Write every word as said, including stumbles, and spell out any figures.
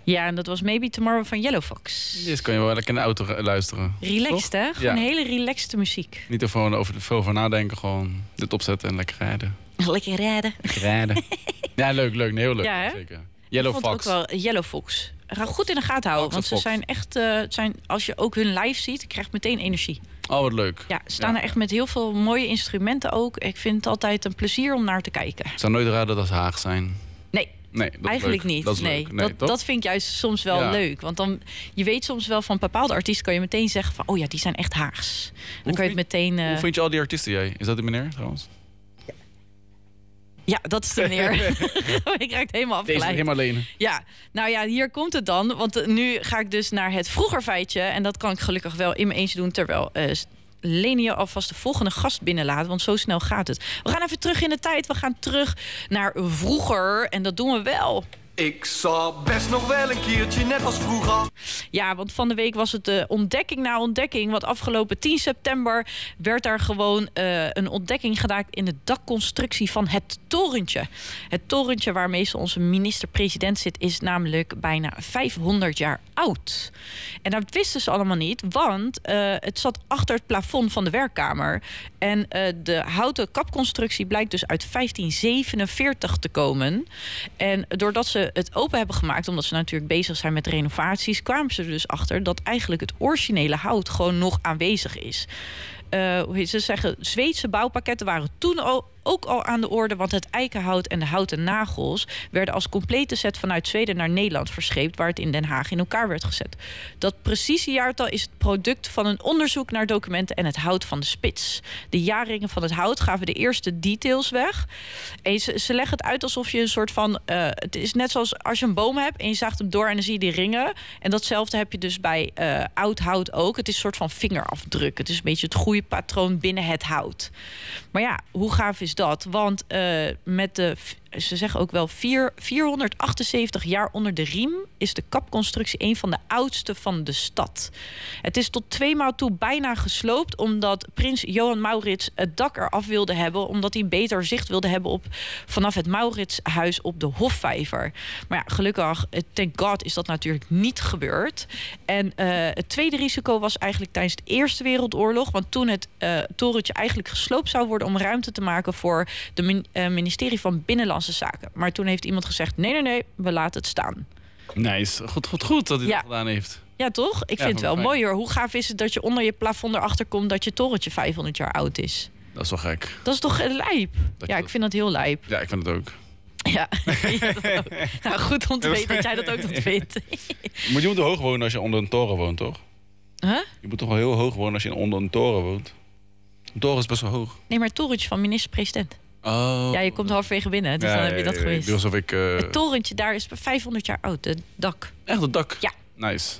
Ja, en dat was Maybe Tomorrow van Yellow Fox. Dit kan je wel lekker in de auto luisteren. Relaxed, hè? Gewoon Ja. hele relaxte muziek. Niet er gewoon over, veel over nadenken. Gewoon dit opzetten en lekker rijden. Lekker rijden. Lekker rijden. Ja, leuk, leuk. Nee, heel leuk. Ja, hè? Zeker. Yellow Ik vond Fox. ook wel Yellow Fox. Ga goed in de gaten houden, Fox want of ze Fox? zijn echt, uh, zijn, als je ook hun live ziet, krijg je meteen energie. Oh, wat leuk. Ja, ze staan Ja. er echt met heel veel mooie instrumenten ook. Ik vind het altijd een plezier om naar te kijken. Ik zou nooit raden dat ze Haag zijn. Nee, Nee, dat is eigenlijk leuk. niet. Dat is nee, leuk. Nee, dat, toch? dat vind ik juist soms wel Ja. leuk. Want dan, je weet soms wel van bepaalde artiesten kan je meteen zeggen van, oh ja, die zijn echt Haags. Dan Hoe kan je het vind- meteen. Uh... Hoe vind je al die artiesten jij? Is dat die meneer trouwens? Ja, dat is de meneer. Ik raak het helemaal Deze afgeleid. helemaal alleen. Ja, nou ja, hier komt het dan. Want uh, nu ga ik dus naar het vroeger feitje. En dat kan ik gelukkig wel in mijn eentje doen. Terwijl uh, Leni je alvast de volgende gast binnenlaat. Want zo snel gaat het. We gaan even terug in de tijd. We gaan terug naar vroeger. En dat doen we wel. Ik zou best nog wel een keertje net als vroeger. Ja, want van de week was het de ontdekking na ontdekking. Want afgelopen tien september werd daar gewoon uh, een ontdekking gedaan in de dakconstructie van het torentje. Het torentje waar meestal onze minister-president zit is namelijk bijna vijfhonderd jaar oud. En dat wisten ze allemaal niet, want uh, het zat achter het plafond van de werkkamer. En uh, de houten kapconstructie blijkt dus uit vijftien zevenenveertig te komen. En doordat ze het open hebben gemaakt, omdat ze natuurlijk bezig zijn met renovaties, kwamen ze er dus achter dat eigenlijk het originele hout gewoon nog aanwezig is. Uh, hoe heet ze zeggen, Zweedse bouwpakketten waren toen al, ook al aan de orde, want het eikenhout en de houten nagels werden als complete set vanuit Zweden naar Nederland verscheept, waar het in Den Haag in elkaar werd gezet. Dat precieze jaartal is het product van een onderzoek naar documenten en het hout van de spits. De jaarringen van het hout gaven de eerste details weg. En ze, ze leggen het uit alsof je een soort van, uh, het is net zoals als je een boom hebt en je zaagt hem door en dan zie je die ringen. En datzelfde heb je dus bij uh, oud hout ook. Het is een soort van vingerafdruk. Het is een beetje het groeipatroon binnen het hout. Maar ja, hoe gaaf is dat? Want uh, met de, ze zeggen ook wel, vier, vierhonderdachtenzeventig jaar onder de riem is de kapconstructie een van de oudste van de stad. Het is tot tweemaal toe bijna gesloopt, omdat prins Johan Maurits het dak eraf wilde hebben, omdat hij beter zicht wilde hebben op vanaf het Mauritshuis op de Hofvijver. Maar ja, gelukkig, thank God, is dat natuurlijk niet gebeurd. En uh, het tweede risico was eigenlijk tijdens de Eerste Wereldoorlog, want toen het uh, torentje eigenlijk gesloopt zou worden om ruimte te maken voor de min, uh, ministerie van Binnenlandse Zaken. Maar toen heeft iemand gezegd, nee, nee, nee, we laten het staan. Nice. Goed, goed, goed dat hij Ja. dat gedaan heeft. Ja, toch? Ik Ja, vind het wel fijn. mooi hoor. Hoe gaaf is het dat je onder je plafond erachter komt dat je torentje vijfhonderd jaar oud is? Dat is wel gek. Dat is toch lijp? Dat Ja, je ik dat- vind dat heel lijp. Ja, ik vind het ook. Ja, ja, dat ook. Nou, goed om te weten dat jij dat ook nog vindt. Moet je moet hoog wonen als je onder een toren woont, toch? Huh? Je moet toch wel heel hoog wonen als je onder een toren woont. Een toren is best wel hoog. Nee, maar het torentje van minister-president. Oh. Ja, je komt halverwege binnen, dus dan heb je dat ja, gewist. ja. Alsof ik... uh, Het torentje daar is vijfhonderd jaar oud, het dak. Echt het dak? Ja. Nice.